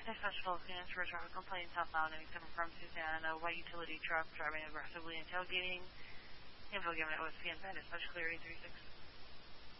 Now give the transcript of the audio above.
Dispatch Falcon for a traffic complaint southbound 97 from Susanna. White utility truck driving aggressively and tailgating. Info given at OSP and dispatch clear 836.